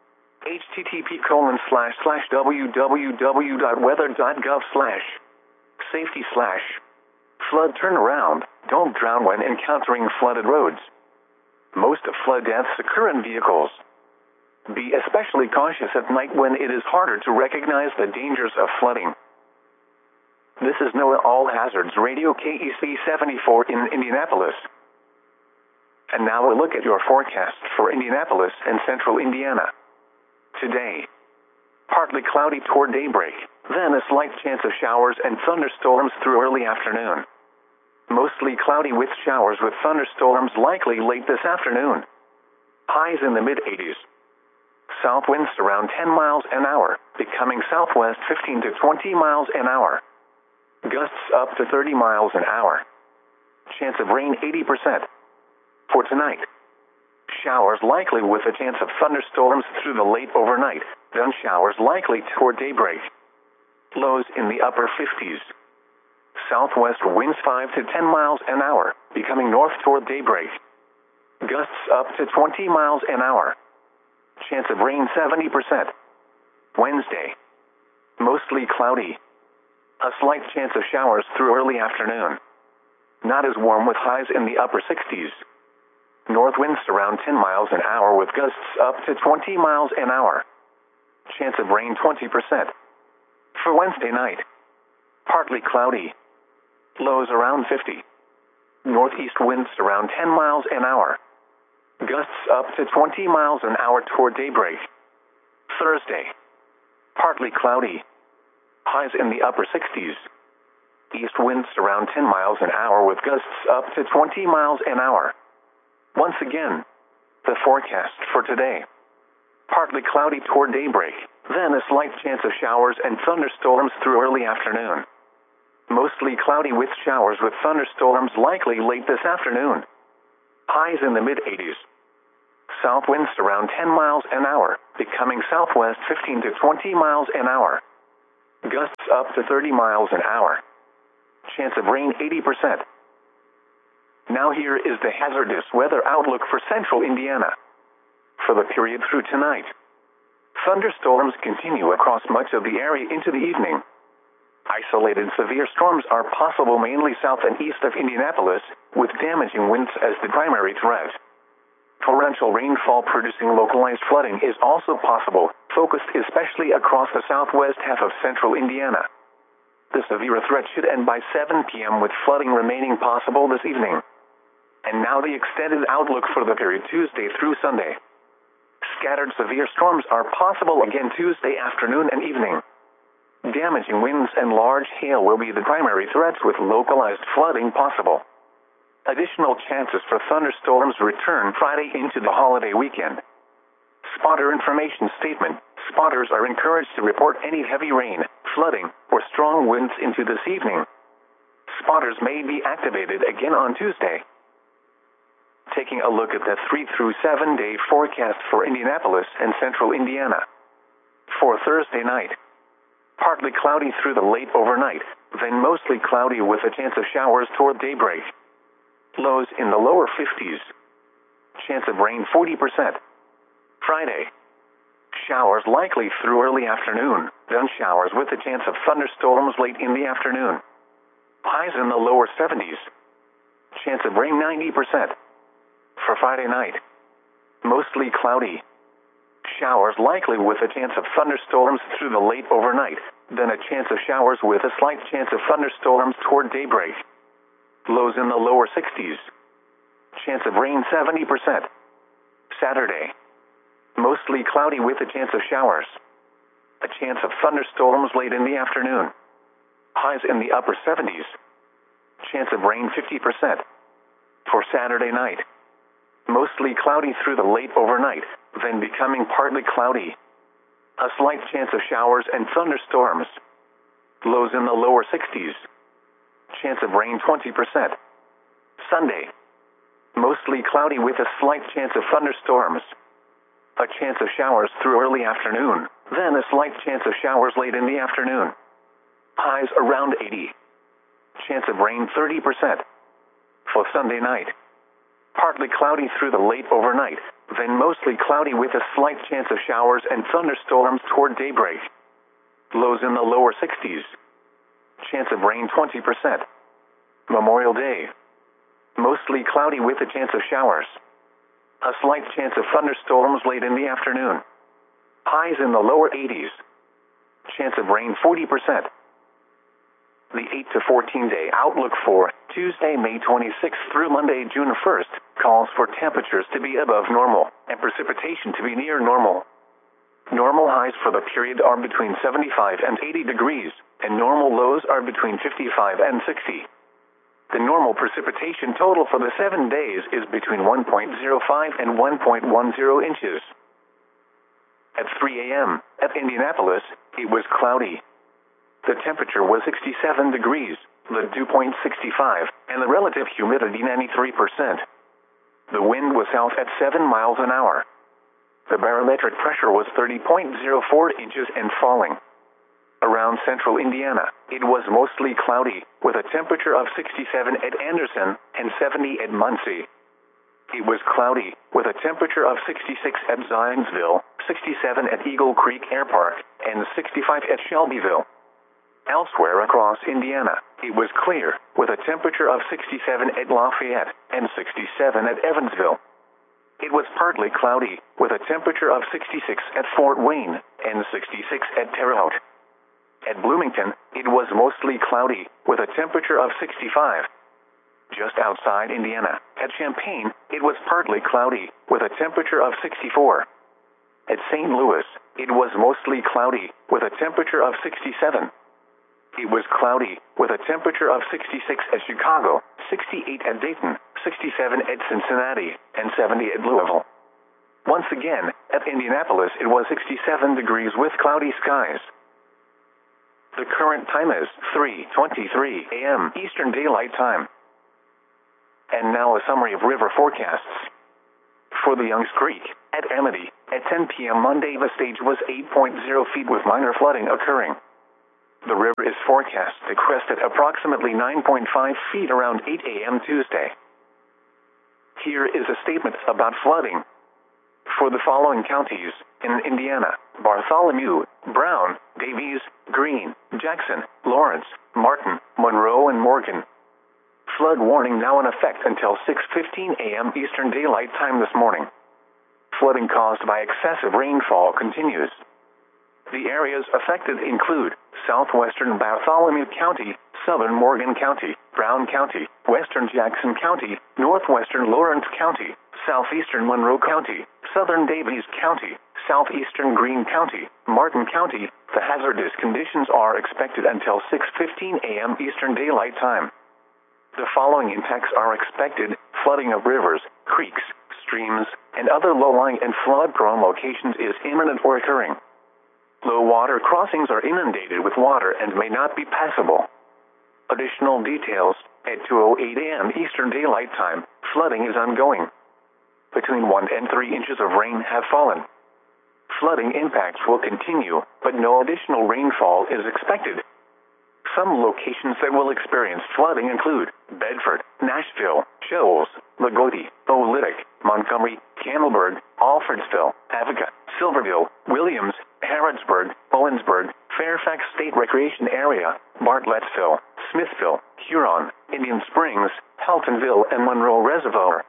http://www.weather.gov/safety/ flood turnaround. Don't drown when encountering flooded roads. Most flood deaths occur in vehicles. Be especially cautious at night when it is harder to recognize the dangers of flooding. This is NOAA All Hazards Radio KEC 74 in Indianapolis. And now a look at your forecast for Indianapolis and central Indiana. Today, partly cloudy toward daybreak, then a slight chance of showers and thunderstorms through early afternoon. Mostly cloudy with showers with thunderstorms likely late this afternoon. Highs in the mid-80s. South winds around 10 miles an hour, becoming southwest 15 to 20 miles an hour. Gusts up to 30 miles an hour. Chance of rain 80%. For tonight, showers likely with a chance of thunderstorms through the late overnight, then showers likely toward daybreak. Lows in the upper 50s. Southwest winds 5 to 10 miles an hour, becoming north toward daybreak. Gusts up to 20 miles an hour. Chance of rain 70%. Wednesday, mostly cloudy. A slight chance of showers through early afternoon. Not as warm with highs in the upper 60s. North winds around 10 miles an hour with gusts up to 20 miles an hour. Chance of rain 20%. For Wednesday night, partly cloudy. Lows around 50. Northeast winds around 10 miles an hour. Gusts up to 20 miles an hour toward daybreak. Thursday, partly cloudy. Highs in the upper 60s. East winds around 10 miles an hour with gusts up to 20 miles an hour. Once again, the forecast for today. Partly cloudy toward daybreak, then a slight chance of showers and thunderstorms through early afternoon. Mostly cloudy with showers with thunderstorms likely late this afternoon. Highs in the mid-80s. South winds around 10 miles an hour, becoming southwest 15 to 20 miles an hour. Gusts up to 30 miles an hour. Chance of rain 80%. Now here is the hazardous weather outlook for central Indiana. For the period through tonight, thunderstorms continue across much of the area into the evening. Isolated severe storms are possible mainly south and east of Indianapolis, with damaging winds as the primary threat. Torrential rainfall producing localized flooding is also possible, focused especially across the southwest half of central Indiana. The severe threat should end by 7 p.m. with flooding remaining possible this evening. And now the extended outlook for the period Tuesday through Sunday. Scattered severe storms are possible again Tuesday afternoon and evening. Damaging winds and large hail will be the primary threats with localized flooding possible. Additional chances for thunderstorms return Friday into the holiday weekend. Spotter information statement. Spotters are encouraged to report any heavy rain, flooding, or strong winds into this evening. Spotters may be activated again on Tuesday. Taking a look at the 3 through 7 day forecast for Indianapolis and central Indiana. For Thursday night, partly cloudy through the late overnight, then mostly cloudy with a chance of showers toward daybreak. Lows in the lower 50s. Chance of rain 40%. Friday, showers likely through early afternoon, then showers with a chance of thunderstorms late in the afternoon. Highs in the lower 70s. Chance of rain 90%. For Friday night, mostly cloudy. Showers likely with a chance of thunderstorms through the late overnight, then a chance of showers with a slight chance of thunderstorms toward daybreak. Lows in the lower 60s. Chance of rain 70%. Saturday, mostly cloudy with a chance of showers. A chance of thunderstorms late in the afternoon. Highs in the upper 70s. Chance of rain 50%. For Saturday night, mostly cloudy through the late overnight, then becoming partly cloudy. A slight chance of showers and thunderstorms. Lows in the lower 60s. Chance of rain 20%. Sunday, mostly cloudy with a slight chance of thunderstorms. A chance of showers through early afternoon, then a slight chance of showers late in the afternoon. Highs around 80. Chance of rain 30%. For Sunday night, partly cloudy through the late overnight, then mostly cloudy with a slight chance of showers and thunderstorms toward daybreak. Lows in the lower 60s. Chance of rain 20%. Memorial Day, mostly cloudy with a chance of showers. A slight chance of thunderstorms late in the afternoon. Highs in the lower 80s. Chance of rain 40%. The 8 to 14 day outlook for Tuesday, May 26th through Monday, June 1st, calls for temperatures to be above normal and precipitation to be near normal. Normal highs for the period are between 75 and 80 degrees, and normal lows are between 55 and 60. The normal precipitation total for the 7 days is between 1.05 and 1.10 inches. At 3 a.m., at Indianapolis, it was cloudy. The temperature was 67 degrees, the dew point 65, and the relative humidity 93%. The wind was south at 7 miles an hour. The barometric pressure was 30.04 inches and falling. Around central Indiana, it was mostly cloudy, with a temperature of 67 at Anderson and 70 at Muncie. It was cloudy, with a temperature of 66 at Zionsville, 67 at Eagle Creek Air Park, and 65 at Shelbyville. Elsewhere across Indiana, it was clear, with a temperature of 67 at Lafayette and 67 at Evansville. It was partly cloudy, with a temperature of 66 at Fort Wayne and 66 at Terre Haute. At Bloomington, it was mostly cloudy, with a temperature of 65. Just outside Indiana, at Champaign, it was partly cloudy, with a temperature of 64. At St. Louis, it was mostly cloudy, with a temperature of 67. It was cloudy, with a temperature of 66 at Chicago, 68 at Dayton, 67 at Cincinnati, and 70 at Louisville. Once again, at Indianapolis it was 67 degrees with cloudy skies. The current time is 3:23 a.m. Eastern Daylight Time. And now a summary of river forecasts. For the Youngs Creek, at Amity, at 10 p.m. Monday the stage was 8.0 feet with minor flooding occurring. The river is forecast to crest at approximately 9.5 feet around 8 a.m. Tuesday. Here is a statement about flooding. For the following counties in Indiana: Bartholomew, Brown, Davies, Greene, Jackson, Lawrence, Martin, Monroe, and Morgan. Flood warning now in effect until 6:15 a.m. Eastern Daylight Time this morning. Flooding caused by excessive rainfall continues. The areas affected include southwestern Bartholomew County, southern Morgan County, Brown County, western Jackson County, northwestern Lawrence County, southeastern Monroe County, southern Davies County, southeastern Greene County, Martin County. The hazardous conditions are expected until 6:15 a.m. Eastern Daylight Time. The following impacts are expected: flooding of rivers, creeks, streams, and other low-lying and flood-prone locations is imminent or occurring. Low water crossings are inundated with water and may not be passable. Additional details: at 2:08 a.m. Eastern Daylight Time, flooding is ongoing. Between 1 and 3 inches of rain have fallen. Flooding impacts will continue, but no additional rainfall is expected. Some locations that will experience flooding include Bedford, Nashville, Shoals, Lagodi, Oolitic, Montgomery, Campbellsburg, Alfredsville, Avoca, Silverville, Williams, Harrodsburg, Owensburg, Fairfax State Recreation Area, Bartlettsville, Smithville, Huron, Indian Springs, Heltonville, and Monroe Reservoir.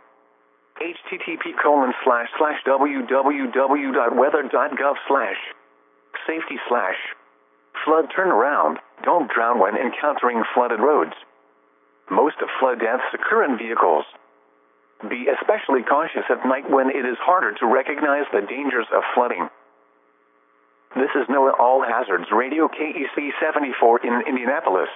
http://www.weather.gov/safety/ flood turnaround. Don't drown when encountering flooded roads. Most of flood deaths occur in vehicles. Be especially cautious at night when it is harder to recognize the dangers of flooding. This is NOAA All Hazards Radio KEC 74 in Indianapolis.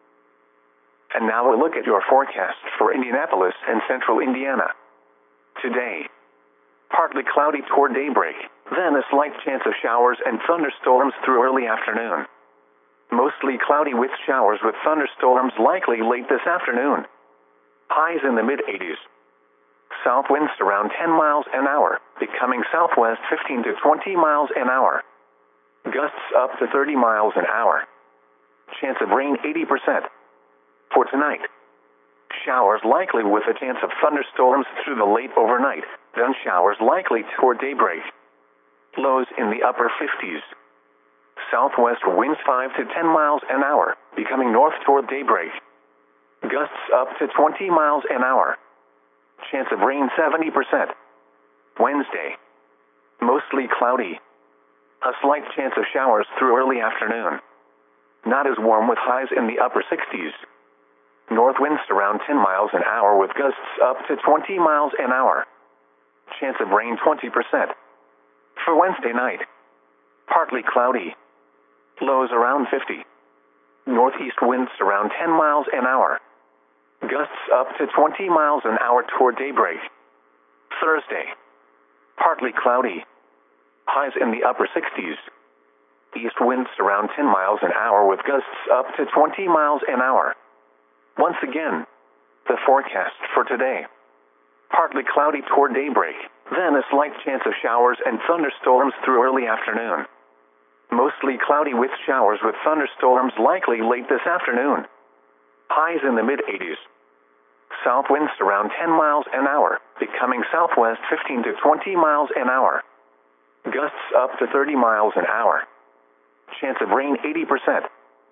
And now a look at your forecast for Indianapolis and central Indiana. Today, partly cloudy toward daybreak, then a slight chance of showers and thunderstorms through early afternoon. Mostly cloudy with showers with thunderstorms likely late this afternoon. Highs in the mid-80s. South winds around 10 miles an hour, becoming southwest 15 to 20 miles an hour. Gusts up to 30 miles an hour. Chance of rain 80%. For tonight, showers likely with a chance of thunderstorms through the late overnight, then showers likely toward daybreak. Lows in the upper 50s. Southwest winds 5 to 10 miles an hour, becoming north toward daybreak. Gusts up to 20 miles an hour. Chance of rain 70%. Wednesday, mostly cloudy. A slight chance of showers through early afternoon. Not as warm with highs in the upper 60s. North winds around 10 miles an hour with gusts up to 20 miles an hour. Chance of rain 20%. For Wednesday night, partly cloudy. Lows around 50. Northeast winds around 10 miles an hour. Gusts up to 20 miles an hour toward daybreak. Thursday, partly cloudy. Highs in the upper 60s. East winds around 10 miles an hour with gusts up to 20 miles an hour. Once again, the forecast for today. Partly cloudy toward daybreak, then a slight chance of showers and thunderstorms through early afternoon. Mostly cloudy with showers with thunderstorms likely late this afternoon. Highs in the mid-80s. South winds around 10 miles an hour, becoming southwest 15 to 20 miles an hour. Gusts up to 30 miles an hour. Chance of rain 80%.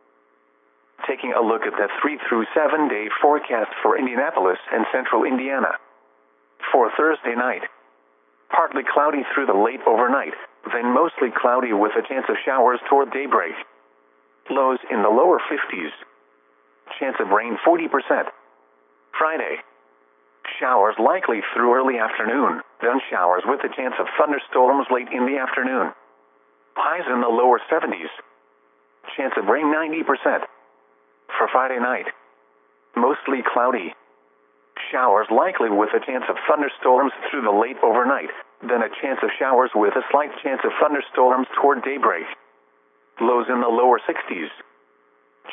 Taking a look at the 3 through 7 day forecast for Indianapolis and central Indiana. For Thursday night, partly cloudy through the late overnight, then mostly cloudy with a chance of showers toward daybreak. Lows in the lower 50s. Chance of rain 40%. Friday, showers likely through early afternoon, then showers with a chance of thunderstorms late in the afternoon. Highs in the lower 70s. Chance of rain 90%. For Friday night, mostly cloudy. Showers likely with a chance of thunderstorms through the late overnight, then a chance of showers with a slight chance of thunderstorms toward daybreak. Lows in the lower 60s.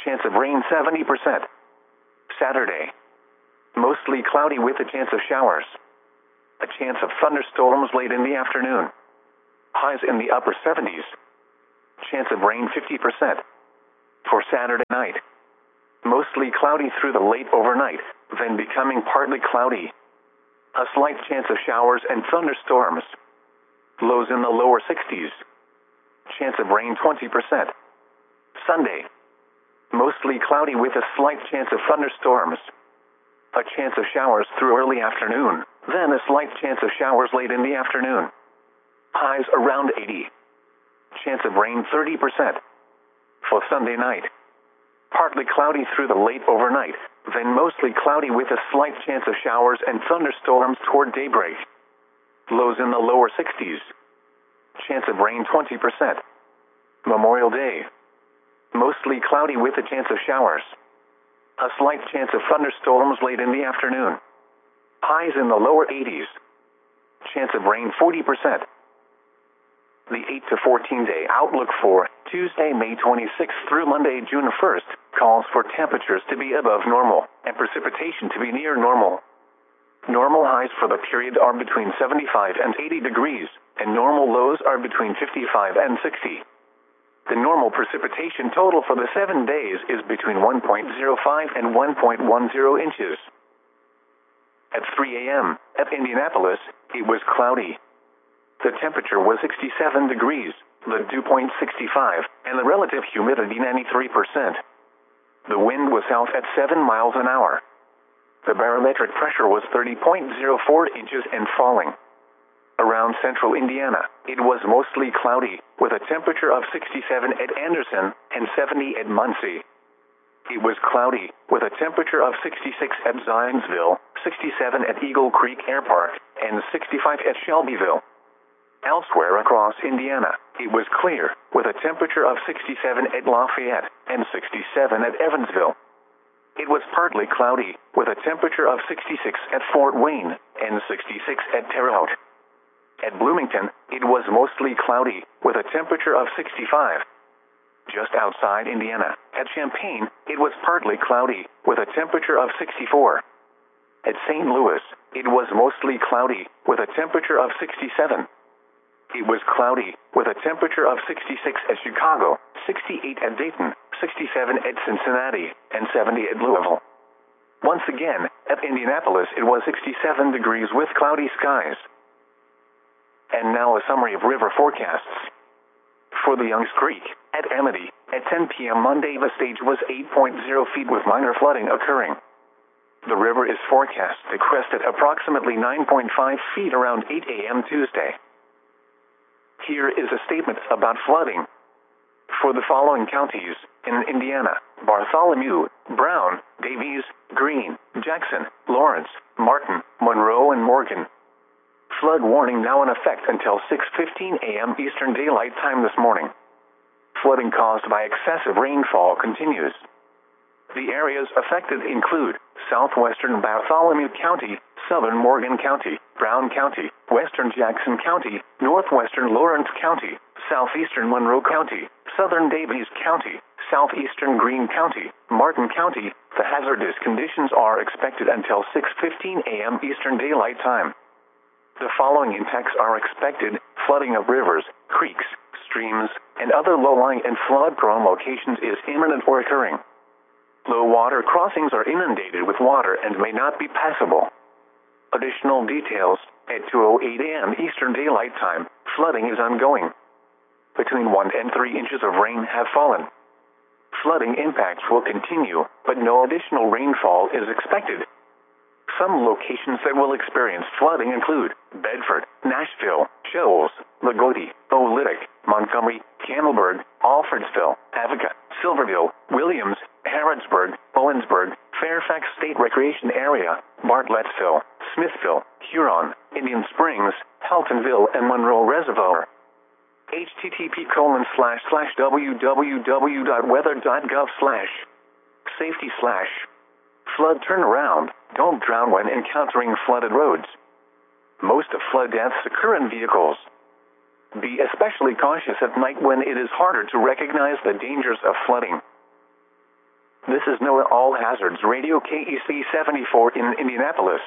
chance of rain 70%. Saturday. Mostly cloudy with a chance of showers. A chance of thunderstorms late in the afternoon. Highs in the upper 70s. Chance of rain 50%. For Saturday night. Mostly cloudy through the late overnight, then becoming partly cloudy. A slight chance of showers and thunderstorms. Lows in the lower 60s. Chance of rain 20%. Sunday. Mostly cloudy with a slight chance of thunderstorms. A chance of showers through early afternoon, then a slight chance of showers late in the afternoon. Highs around 80. Chance of rain 30%. For Sunday night. Partly cloudy through the late overnight, then mostly cloudy with a slight chance of showers and thunderstorms toward daybreak. Lows in the lower 60s. Chance of rain 20%. Memorial Day. Mostly cloudy with a chance of showers. A slight chance of thunderstorms late in the afternoon. Highs in the lower 80s. Chance of rain 40%. The 8 to 14 day outlook for Tuesday, May 26th through Monday, June 1st, calls for temperatures to be above normal and precipitation to be near normal. Normal highs for the period are between 75 and 80 degrees, and normal lows are between 55 and 60. The normal precipitation total for the 7 days is between 1.05 and 1.10 inches. At 3 a.m., at Indianapolis, it was cloudy. The temperature was 67 degrees, the dew point 65, and the relative humidity 93%. The wind was south at 7 miles an hour. The barometric pressure was 30.04 inches and falling. Around central Indiana, it was mostly cloudy, with a temperature of 67 at Anderson and 70 at Muncie. It was cloudy, with a temperature of 66 at Zionsville, 67 at Eagle Creek Air Park, and 65 at Shelbyville. Elsewhere across Indiana, it was clear, with a temperature of 67 at Lafayette and 67 at Evansville. It was partly cloudy, with a temperature of 66 at Fort Wayne and 66 at Terre Haute. At Bloomington, it was mostly cloudy, with a temperature of 65. Just outside Indiana, at Champaign, it was partly cloudy, with a temperature of 64. At St. Louis, it was mostly cloudy, with a temperature of 67. It was cloudy, with a temperature of 66 at Chicago, 68 at Dayton, 67 at Cincinnati, and 70 at Louisville. Once again, at Indianapolis it was 67 degrees with cloudy skies. And now a summary of river forecasts. For the Youngs Creek, at Amity, at 10 p.m. Monday the stage was 8.0 feet with minor flooding occurring. The river is forecast to crest at approximately 9.5 feet around 8 a.m. Tuesday. Here is a statement about flooding. For the following counties in Indiana: Bartholomew, Brown, Davies, Greene, Jackson, Lawrence, Martin, Monroe, and Morgan. Flood warning now in effect until 6:15 a.m. Eastern Daylight Time this morning. Flooding caused by excessive rainfall continues. The areas affected include southwestern Bartholomew County, southern Morgan County, Brown County, western Jackson County, northwestern Lawrence County, southeastern Monroe County, southern Davies County, southeastern Greene County, Martin County. The hazardous conditions are expected until 6:15 a.m. Eastern Daylight Time. The following impacts are expected: flooding of rivers, creeks, streams, and other low-lying and flood-prone locations is imminent or occurring. Low water crossings are inundated with water and may not be passable. Additional details: at 2:08 a.m. Eastern Daylight Time, flooding is ongoing. Between 1 and 3 inches of rain have fallen. Flooding impacts will continue, but no additional rainfall is expected. Some locations that will experience flooding include Bedford, Nashville, Shoals, Lagodi, Oolitic, Montgomery, Campbellsburg, Alfredsville, Avoca, Silverville, Williams, Harrodsburg, Owensburg, Fairfax State Recreation Area, Bartlettsville, Smithville, Huron, Indian Springs, Heltonville, and Monroe Reservoir. http://www.weather.gov/safety/flood turnaround. Don't drown when encountering flooded roads. Most of flood deaths occur in vehicles. Be especially cautious at night when it is harder to recognize the dangers of flooding. This is NOAA All Hazards Radio KEC 74 in Indianapolis.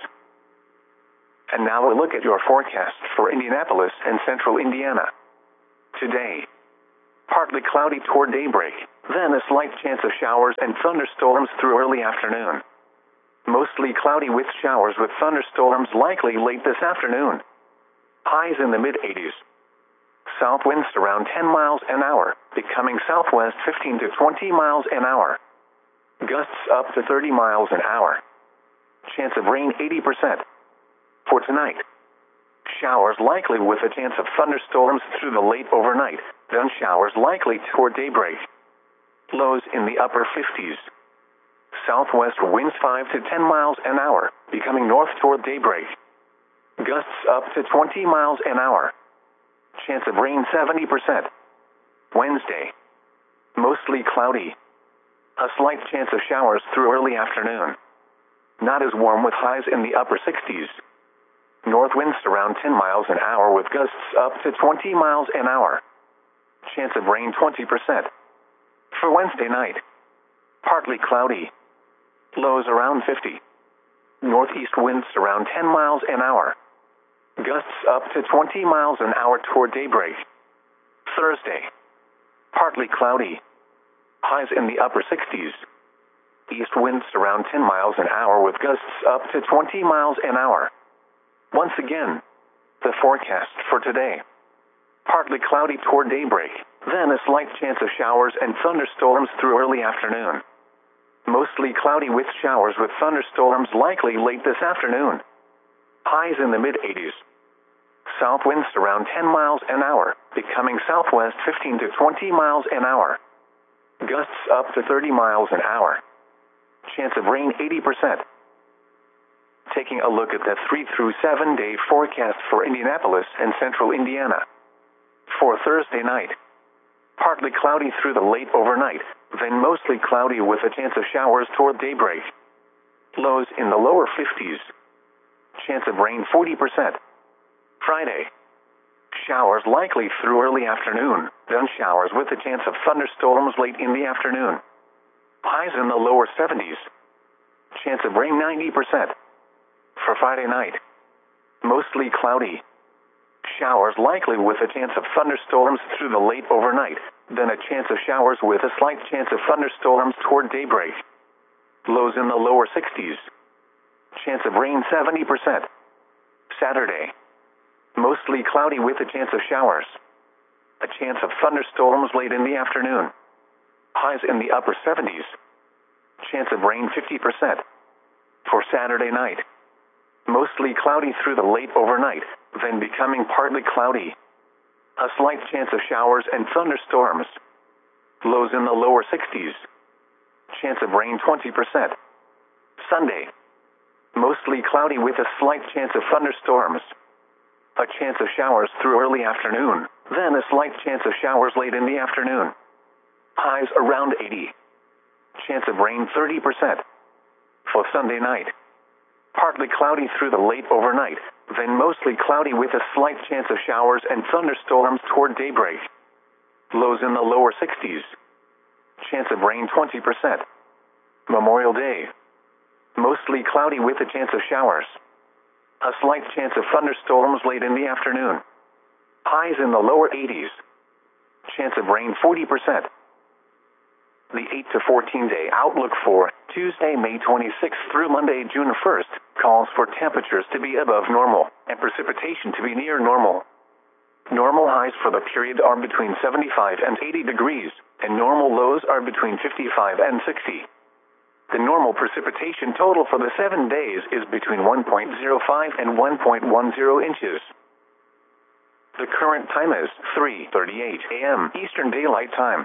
And now a look at your forecast for Indianapolis and central Indiana. Today, partly cloudy toward daybreak, then a slight chance of showers and thunderstorms through early afternoon. Mostly cloudy with showers with thunderstorms likely late this afternoon. Highs in the mid-80s. South winds around 10 miles an hour, becoming southwest 15 to 20 miles an hour. Gusts up to 30 miles an hour. Chance of rain 80%. For tonight, showers likely with a chance of thunderstorms through the late overnight, then showers likely toward daybreak. Lows in the upper 50s. Southwest winds 5 to 10 miles an hour, becoming north toward daybreak. Gusts up to 20 miles an hour. Chance of rain 70%. Wednesday, mostly cloudy. A slight chance of showers through early afternoon. Not as warm with highs in the upper 60s. North winds around 10 miles an hour with gusts up to 20 miles an hour. Chance of rain 20%. For Wednesday night, partly cloudy. Lows around 50. Northeast winds around 10 miles an hour. Gusts up to 20 miles an hour toward daybreak. Thursday, partly cloudy. Highs in the upper 60s. East winds around 10 miles an hour with gusts up to 20 miles an hour. Once again, the forecast for today. Partly cloudy toward daybreak, then a slight chance of showers and thunderstorms through early afternoon. Mostly cloudy with showers with thunderstorms likely late this afternoon. Highs in the mid-80s. South winds around 10 miles an hour, becoming southwest 15 to 20 miles an hour. Gusts up to 30 miles an hour. Chance of rain 80%. Taking a look at the 3 through 7 day forecast for Indianapolis and central Indiana. For Thursday night, partly cloudy through the late overnight, then mostly cloudy with a chance of showers toward daybreak. Lows in the lower 50s. Chance of rain 40%. Friday, showers likely through early afternoon, then showers with a chance of thunderstorms late in the afternoon. Highs in the lower 70s. Chance of rain 90%. For Friday night, mostly cloudy. Showers likely with a chance of thunderstorms through the late overnight, then a chance of showers with a slight chance of thunderstorms toward daybreak. Lows in the lower 60s. Chance of rain 70%. Saturday, mostly cloudy with a chance of showers. A chance of thunderstorms late in the afternoon. Highs in the upper 70s. Chance of rain 50%. For Saturday night, mostly cloudy through the late overnight, then becoming partly cloudy. A slight chance of showers and thunderstorms. Lows in the lower 60s. Chance of rain 20%. Sunday, mostly cloudy with a slight chance of thunderstorms. A chance of showers through early afternoon, then a slight chance of showers late in the afternoon. Highs around 80. Chance of rain 30%. For Sunday night, partly cloudy through the late overnight, then mostly cloudy with a slight chance of showers and thunderstorms toward daybreak. Lows in the lower 60s. Chance of rain 20%. Memorial Day, mostly cloudy with a chance of showers. A slight chance of thunderstorms late in the afternoon. Highs in the lower 80s. Chance of rain 40%. The 8 to 14 day outlook for Tuesday, May 26th through Monday, June 1st, calls for temperatures to be above normal and precipitation to be near normal. Normal highs for the period are between 75 and 80 degrees, and normal lows are between 55 and 60. The normal precipitation total for the 7 days is between 1.05 and 1.10 inches. The current time is 3:38 a.m. Eastern Daylight Time.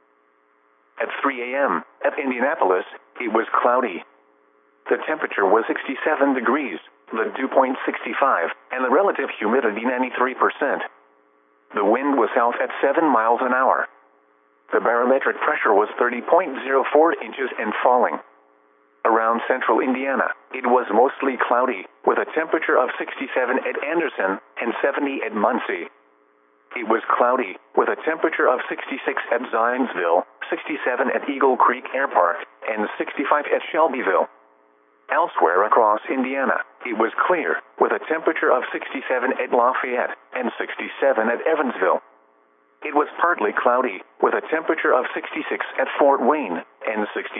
At 3 a.m., at Indianapolis, it was cloudy. The temperature was 67 degrees, the dew point 65, and the relative humidity 93%. The wind was south at 7 miles an hour. The barometric pressure was 30.04 inches and falling. Around central Indiana, it was mostly cloudy, with a temperature of 67 at Anderson and 70 at Muncie. It was cloudy, with a temperature of 66 at Zionsville, 67 at Eagle Creek Air Park, and 65 at Shelbyville. Elsewhere across Indiana, it was clear, with a temperature of 67 at Lafayette and 67 at Evansville. It was partly cloudy, with a temperature of 66 at Fort Wayne and 60